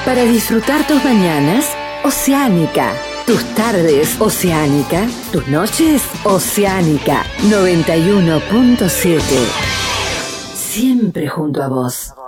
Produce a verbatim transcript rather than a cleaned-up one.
Para disfrutar tus mañanas, Oceánica. Tus tardes, Oceánica. Tus noches, Oceánica. noventa y uno punto siete. Siempre junto a vos.